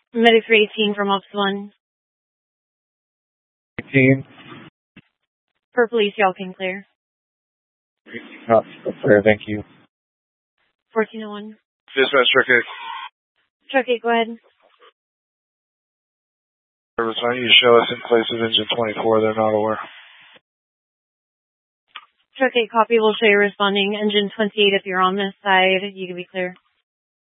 Medic 318 from Ops 1. 18. For police, y'all can clear. Clear, thank you. 1401. Dispatch, Truck 8. Truck 8, go ahead. Service, I need you to show us in place of engine 24. They're not aware. Truck 8, copy. We'll show you responding. Engine 28, if you're on this side, you can be clear.